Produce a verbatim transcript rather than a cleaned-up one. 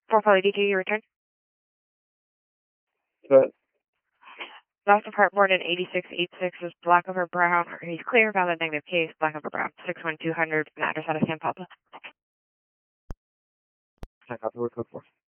four Poly D two, you return. Good. Last depart board at eighty-six eighty-six is black over brown, or he's clear, valid negative case, black over brown, six one two hundred, and address out of San Pablo. I got the word code for.